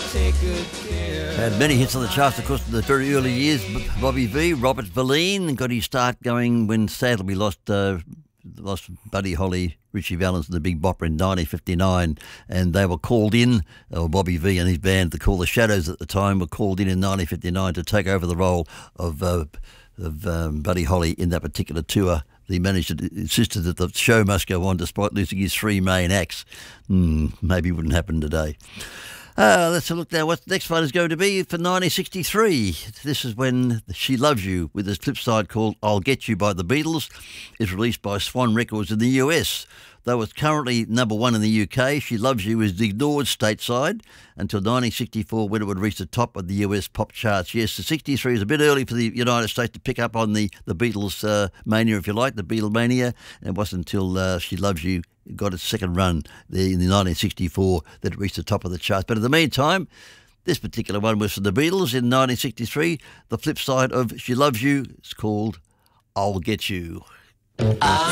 take good care. Had many hits on the charts, of course, in the very early years. Bobby V, Robert Verleen got his start going when sadly we lost Buddy Holly, Richie Valens and the Big Bopper in 1959, and they were called in, or Bobby V and his band, the Call the Shadows at the time, were called in 1959 to take over the role of Buddy Holly in that particular tour. The manager insisted that the show must go on despite losing his three main acts. Maybe it wouldn't happen today. Let's have a look now. What the next one is going to be for 1963. This is when She Loves You, with a flip side called I'll Get You by the Beatles, is released by Swan Records in the US. Though it's currently number one in the UK, She Loves You is ignored stateside until 1964 when it would reach the top of the US pop charts. Yes, the 63 is a bit early for the United States to pick up on the Beatles mania, if you like, the Beatlemania. It wasn't until She Loves You got its second run there in the 1964 that it reached the top of the charts. But in the meantime, this particular one was from the Beatles in 1963. The flip side of She Loves You is called I'll Get You.